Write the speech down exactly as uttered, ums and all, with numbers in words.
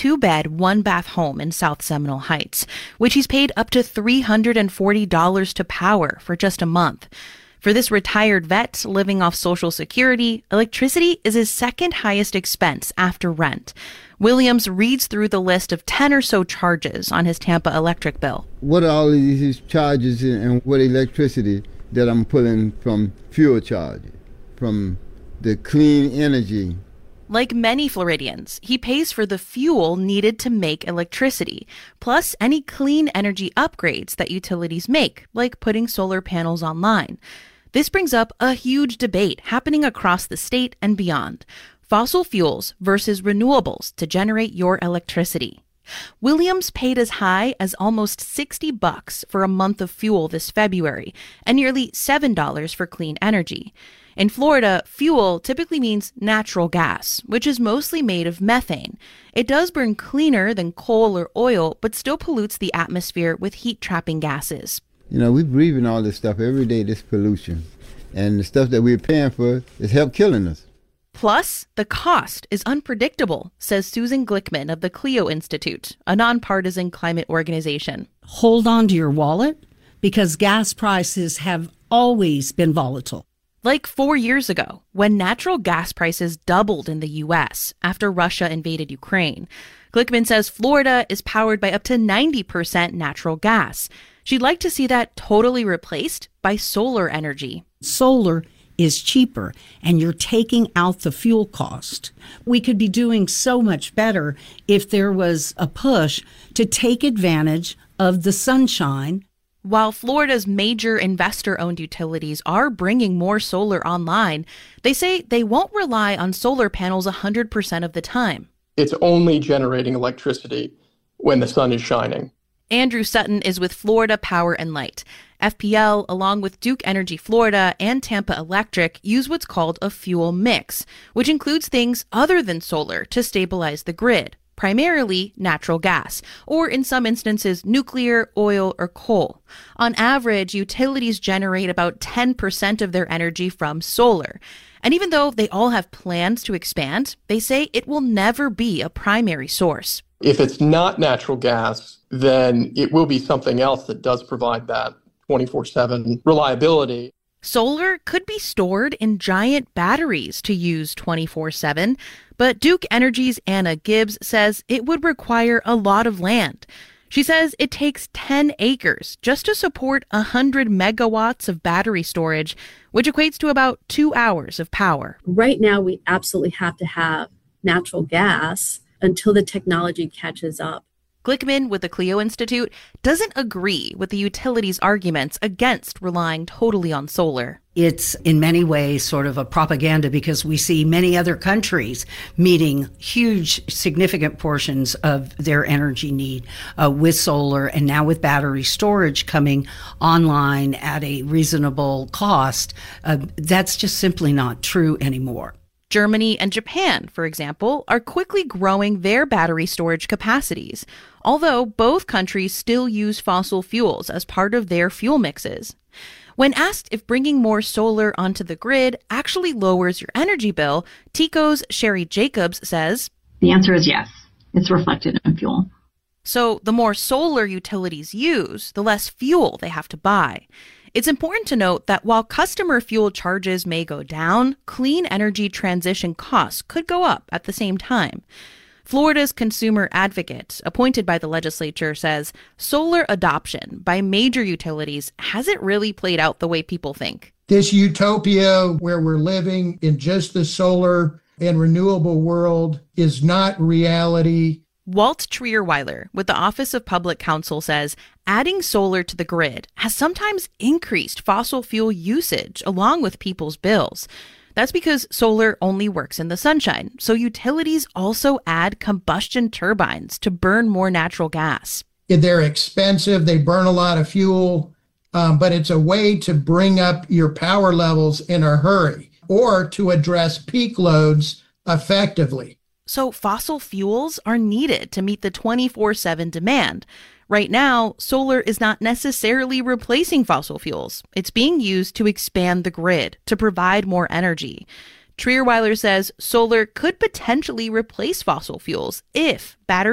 two-bed, one-bath home in South Seminole Heights, which he's paid up to three hundred forty dollars to power for just a month. For this retired vet living off Social Security, electricity is his second highest expense after rent. Williams reads through the list of ten or so charges on his Tampa electric bill. What are all of these charges and what electricity that I'm pulling from fuel charges, from the clean energy? Like many Floridians, he pays for the fuel needed to make electricity, plus any clean energy upgrades that utilities make, like putting solar panels online. This brings up a huge debate happening across the state and beyond: fossil fuels versus renewables to generate your electricity. Williams paid as high as almost sixty bucks for a month of fuel this February, and nearly seven dollars for clean energy. In Florida, fuel typically means natural gas, which is mostly made of methane. It does burn cleaner than coal or oil, but still pollutes the atmosphere with heat-trapping gases. You know, we're breathing all this stuff every day, this pollution. And the stuff that we're paying for is help killing us. Plus, the cost is unpredictable, says Susan Glickman of the Clio Institute, a nonpartisan climate organization. Hold on to your wallet, because gas prices have always been volatile. Like four years ago, when natural gas prices doubled in the U S after Russia invaded Ukraine. Glickman says Florida is powered by up to ninety percent natural gas. She'd like to see that totally replaced by solar energy. Solar is cheaper, and you're taking out the fuel cost. We could be doing so much better if there was a push to take advantage of the sunshine. While Florida's major investor-owned utilities are bringing more solar online, they say they won't rely on solar panels one hundred percent of the time. It's only generating electricity when the sun is shining. Andrew Sutton is with Florida Power and Light. F P L, along with Duke Energy Florida and Tampa Electric, use what's called a fuel mix, which includes things other than solar to stabilize the grid, primarily natural gas, or in some instances, nuclear, oil, or coal. On average, utilities generate about ten percent of their energy from solar. And even though they all have plans to expand, they say it will never be a primary source. If it's not natural gas, then it will be something else that does provide that twenty-four seven reliability. Solar could be stored in giant batteries to use twenty-four seven, but Duke Energy's Anna Gibbs says it would require a lot of land. She says it takes ten acres just to support one hundred megawatts of battery storage, which equates to about two hours of power. Right now, we absolutely have to have natural gas until the technology catches up. Glickman with the Clio Institute doesn't agree with the utilities' arguments against relying totally on solar. It's in many ways sort of a propaganda because we see many other countries meeting huge, significant portions of their energy need uh, with solar, and now with battery storage coming online at a reasonable cost. Uh, that's just simply not true anymore. Germany and Japan, for example, are quickly growing their battery storage capacities, although both countries still use fossil fuels as part of their fuel mixes. When asked if bringing more solar onto the grid actually lowers your energy bill, TECO's Sherry Jacobs says, the answer is yes. It's reflected in fuel. So the more solar utilities use, the less fuel they have to buy. It's important to note that while customer fuel charges may go down, clean energy transition costs could go up at the same time. Florida's consumer advocate, appointed by the legislature, says solar adoption by major utilities hasn't really played out the way people think. This utopia where we're living in just the solar and renewable world is not reality. Walt Trierweiler with the Office of Public Counsel says adding solar to the grid has sometimes increased fossil fuel usage along with people's bills. That's because solar only works in the sunshine, so utilities also add combustion turbines to burn more natural gas. They're expensive, they burn a lot of fuel, um, but it's a way to bring up your power levels in a hurry or to address peak loads effectively. So fossil fuels are needed to meet the twenty-four seven demand. Right now, solar is not necessarily replacing fossil fuels. It's being used to expand the grid, to provide more energy. Trierweiler says solar could potentially replace fossil fuels if battery